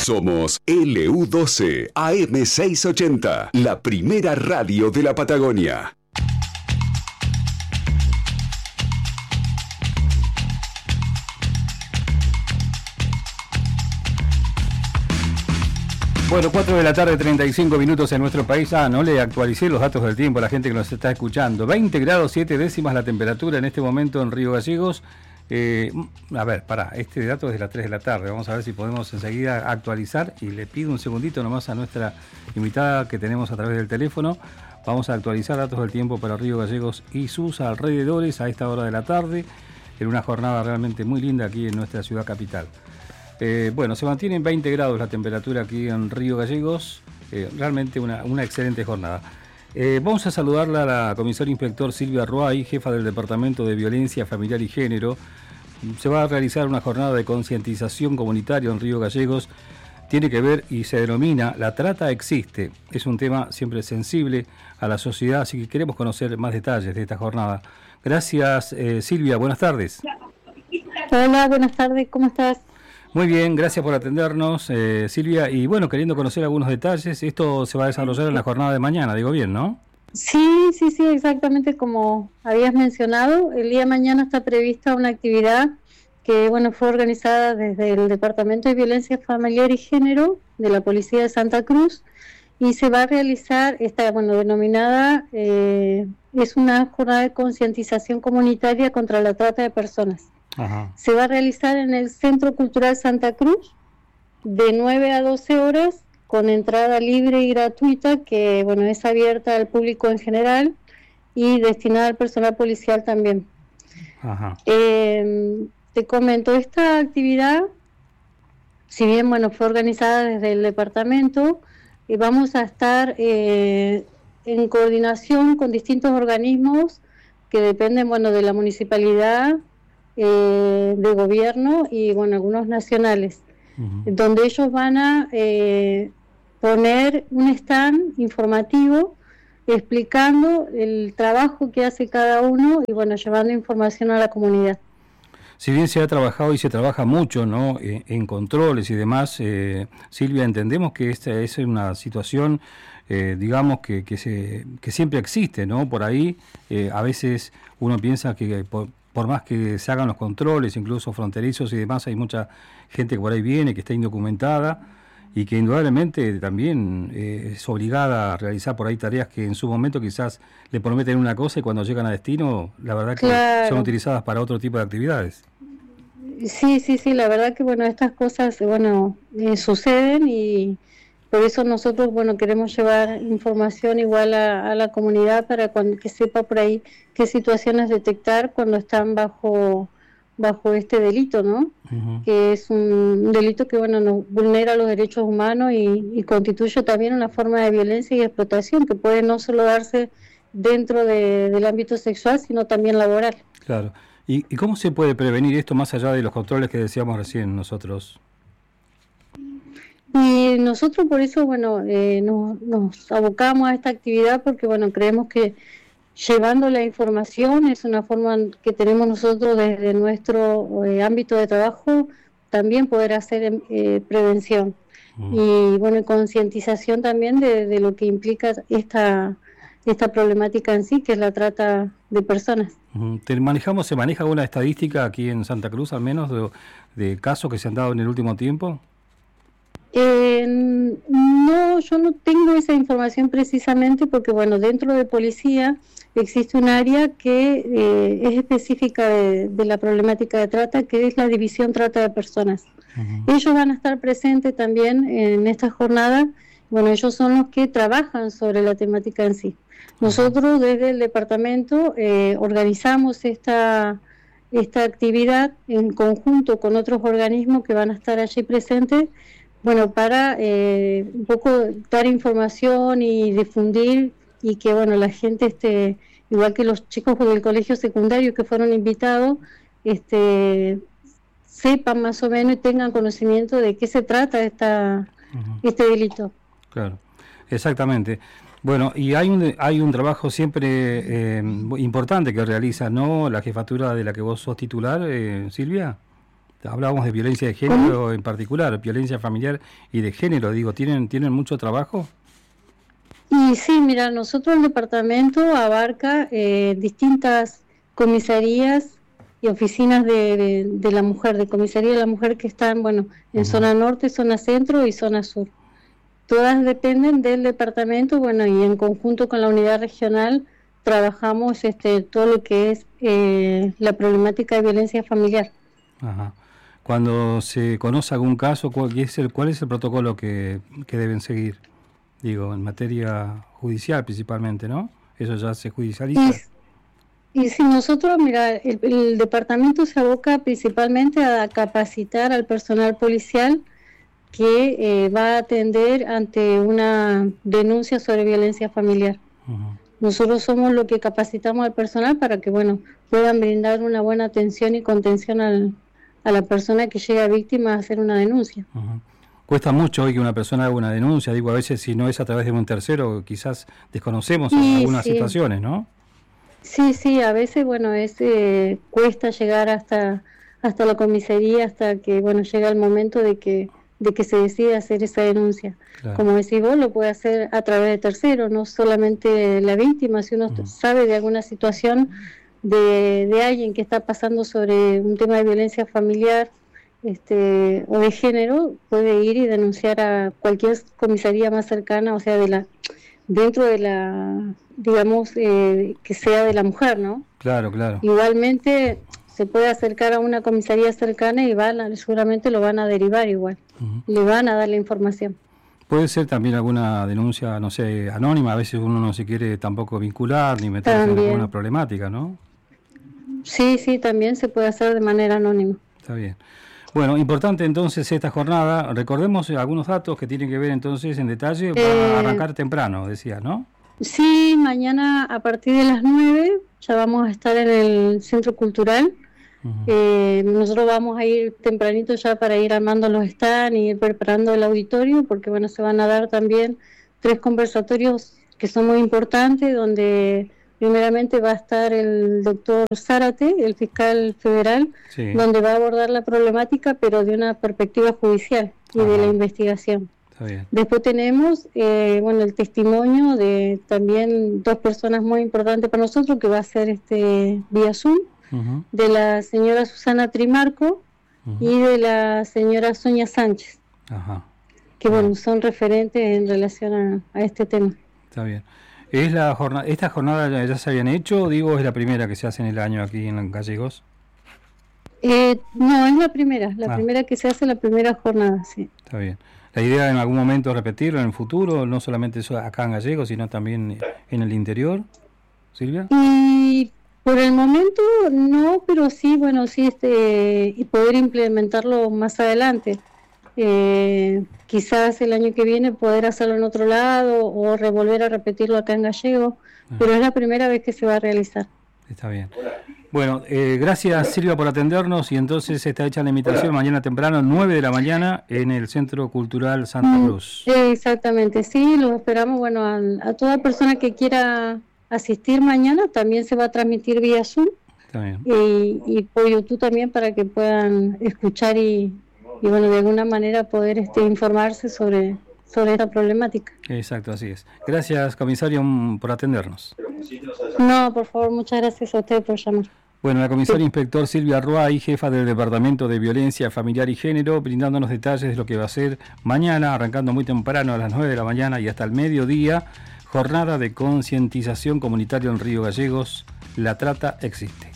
Somos LU12 AM680, la primera radio de la Patagonia. Bueno, 4 de la tarde, 35 minutos en nuestro país. No le actualicé los datos del tiempo a la gente que nos está escuchando. 20 grados 7 décimas la temperatura en este momento en Río Gallegos. A ver, este dato es de las 3 de la tarde. Vamos a ver si podemos enseguida actualizar. Y le pido un segundito nomás a nuestra invitada que tenemos a través del teléfono. Vamos a actualizar datos del tiempo para Río Gallegos y sus alrededores a esta hora de la tarde, en una jornada realmente muy linda aquí en nuestra ciudad capital. Bueno, se mantiene en 20 grados la temperatura aquí en Río Gallegos, realmente una excelente jornada. Vamos a saludarla a la comisaria inspector Silvia Ruay, jefa del Departamento de Violencia Familiar y Género. Se va a realizar una jornada de concientización comunitaria en Río Gallegos. Tiene que ver y se denomina La Trata Existe. Es un tema siempre sensible a la sociedad, así que queremos conocer más detalles de esta jornada. Gracias, Silvia, buenas tardes. Hola, buenas tardes, ¿cómo estás? Muy bien, gracias por atendernos, Silvia. Y bueno, queriendo conocer algunos detalles, esto se va a desarrollar en la jornada de mañana, digo bien, ¿no? Sí, exactamente como habías mencionado. El día de mañana está prevista una actividad que, bueno, fue organizada desde el Departamento de Violencia Familiar y Género de la Policía de Santa Cruz y se va a realizar, denominada, es una jornada de concientización comunitaria contra la trata de personas. Ajá. Se va a realizar en el Centro Cultural Santa Cruz de 9 a 12 horas con entrada libre y gratuita que es abierta al público en general y destinada al personal policial también. Ajá. Te comento, esta actividad, si bien fue organizada desde el departamento, vamos a estar en coordinación con distintos organismos que dependen de la municipalidad, de gobierno y algunos nacionales, donde ellos van a poner un stand informativo explicando el trabajo que hace cada uno y llevando información a la comunidad. Si bien se ha trabajado y se trabaja mucho, ¿no?, en controles y demás, Silvia, entendemos que esta es una situación, digamos, que siempre existe, ¿no? Por ahí, a veces uno piensa que por más que se hagan los controles, incluso fronterizos y demás, hay mucha gente que por ahí viene, que está indocumentada y que indudablemente también es obligada a realizar por ahí tareas que en su momento quizás le prometen una cosa y cuando llegan a destino, la verdad que claro, son utilizadas para otro tipo de actividades. Sí, la verdad que estas cosas suceden y por eso nosotros queremos llevar información igual a la comunidad para que sepa por ahí qué situaciones detectar cuando están bajo este delito, ¿no? Uh-huh. Que es un delito que nos vulnera los derechos humanos y constituye también una forma de violencia y explotación que puede no solo darse dentro del ámbito sexual, sino también laboral. Claro. ¿Y cómo se puede prevenir esto más allá de los controles que decíamos recién nosotros? Y nosotros por eso, nos abocamos a esta actividad porque, creemos que llevando la información es una forma que tenemos nosotros desde nuestro ámbito de trabajo también poder hacer prevención y concientización también de lo que implica esta problemática en sí, que es la trata de personas. ¿Se maneja alguna estadística aquí en Santa Cruz, al menos, de casos que se han dado en el último tiempo? No, yo no tengo esa información precisamente porque, dentro de policía existe un área que es específica de la problemática de trata, que es la división trata de personas. Uh-huh. Ellos van a estar presentes también en esta jornada. Ellos son los que trabajan sobre la temática en sí. Nosotros desde el departamento organizamos esta actividad en conjunto con otros organismos que van a estar allí presentes, para un poco dar información y difundir y que la gente igual que los chicos del colegio secundario que fueron invitados, sepan más o menos y tengan conocimiento de qué se trata este delito. Claro, exactamente. Bueno, y hay un trabajo siempre importante que realiza, ¿no?, la jefatura de la que vos sos titular, Silvia. Hablábamos de violencia de género en particular, violencia familiar y de género, digo, ¿tienen mucho trabajo? Y sí, mira, nosotros el departamento abarca distintas comisarías y oficinas de la mujer, de comisaría de la mujer que están, bueno, en zona norte, zona centro y zona sur. Todas dependen del departamento, bueno, y en conjunto con la unidad regional trabajamos todo lo que es la problemática de violencia familiar. Ajá. Cuando se conoce algún caso, ¿cuál es el protocolo que deben seguir? Digo, en materia judicial principalmente, ¿no? Eso ya se judicializa. Y si nosotros, mira, el departamento se aboca principalmente a capacitar al personal policial que va a atender ante una denuncia sobre violencia familiar. Uh-huh. Nosotros somos los que capacitamos al personal para que, bueno, puedan brindar una buena atención y contención a la persona que llega víctima a hacer una denuncia. Uh-huh. Cuesta mucho hoy que una persona haga una denuncia, digo, a veces si no es a través de un tercero, quizás desconocemos algunas situaciones, ¿no? Sí, a veces, bueno, cuesta llegar hasta la comisaría, hasta que, bueno, llega el momento de que se decide hacer esa denuncia. Claro. Como decís vos, lo puede hacer a través de terceros, no solamente la víctima, si uno sabe de alguna situación de alguien que está pasando sobre un tema de violencia familiar, o de género, puede ir y denunciar a cualquier comisaría más cercana, o sea, dentro de la, digamos, que sea de la mujer, ¿no? Claro. Igualmente se puede acercar a una comisaría cercana y seguramente lo van a derivar igual, le van a dar la información. Puede ser también alguna denuncia, no sé, anónima, a veces uno no se quiere tampoco vincular ni meterse en alguna problemática, ¿no? Sí, también se puede hacer de manera anónima. Está bien. Bueno, importante entonces esta jornada. Recordemos algunos datos que tienen que ver entonces en detalle. Va a arrancar temprano, decías, ¿no? Sí, mañana a partir de las 9 ya vamos a estar en el Centro Cultural. Uh-huh. Nosotros vamos a ir tempranito ya para ir armando los stands y ir preparando el auditorio, porque bueno, se van a dar también 3 conversatorios que son muy importantes, donde primeramente va a estar el doctor Zárate, el fiscal federal, donde va a abordar la problemática, pero de una perspectiva judicial y de la investigación. Está bien. Después tenemos el testimonio de también 2 personas muy importantes para nosotros, que va a ser vía Zoom, uh-huh, de la señora Susana Trimarco, uh-huh, y de la señora Sonia Sánchez, ajá, que bueno, son referentes en relación a este tema. Está bien. ¿Esta jornada ya se habían hecho? Digo, ¿es la primera que se hace en el año aquí en Gallegos? No, es la primera que se hace, la primera jornada, sí. Está bien. ¿La idea en algún momento repetirlo en el futuro? No solamente eso acá en Gallegos, sino también en el interior, Silvia. Y por el momento no, pero sí, bueno, sí, y poder implementarlo más adelante. Quizás el año que viene poder hacerlo en otro lado o volver a repetirlo acá en Gallego, pero es la primera vez que se va a realizar. Está bien. Bueno, gracias Silvia por atendernos, y entonces está hecha la invitación mañana temprano, 9 de la mañana, en el Centro Cultural Santa Cruz. Exactamente, sí, los esperamos. Bueno, a toda persona que quiera asistir mañana, también se va a transmitir vía Zoom. Está bien. Y por YouTube también, para que puedan escuchar y bueno, de alguna manera poder informarse sobre esta problemática. Exacto, así es. Gracias, comisario, por atendernos. No, por favor, muchas gracias a usted por llamar. Bueno, la comisaria inspector Silvia Ruay, jefa del Departamento de Violencia Familiar y Género, brindándonos detalles de lo que va a ser mañana, arrancando muy temprano a las 9 de la mañana y hasta el mediodía, jornada de concientización comunitaria en Río Gallegos. La trata existe.